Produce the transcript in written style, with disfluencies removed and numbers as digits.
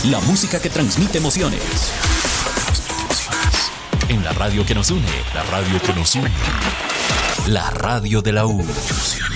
La música que transmite emociones. En la radio que nos une. La radio que nos une. La radio de la U.